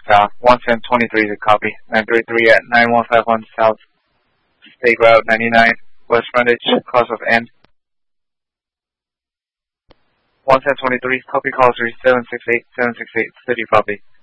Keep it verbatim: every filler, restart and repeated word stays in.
south. one ten twenty-three to copy. nine three three at nine one five one south. State route ninety-nine, west frontage, cross of N. one ten twenty-three, copy call three seven six eight, seven six eight, city copy.